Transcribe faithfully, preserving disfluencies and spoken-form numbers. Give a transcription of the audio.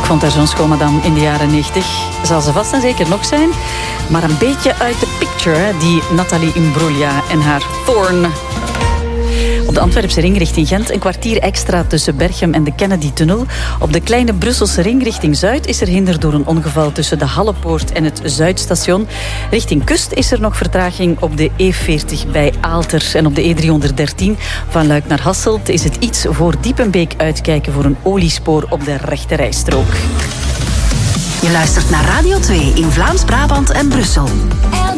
vond haar zo'n schoonmadam in de jaren negentig. Zal ze vast en zeker nog zijn. Maar een beetje uit de picture, hè, die Nathalie Imbruglia en haar Thorn. Op de Antwerpse ring richting Gent een kwartier extra tussen Berchem en de Kennedy-tunnel. Op de kleine Brusselse ring richting Zuid is er hinder door een ongeval tussen de Hallepoort en het Zuidstation. Richting Kust is er nog vertraging op de E veertig bij Aalter. En op de E driehonderddertien van Luik naar Hasselt is het iets voor Diepenbeek uitkijken voor een oliespoor op de rechterrijstrook. Je luistert naar Radio twee in Vlaams-Brabant en Brussel.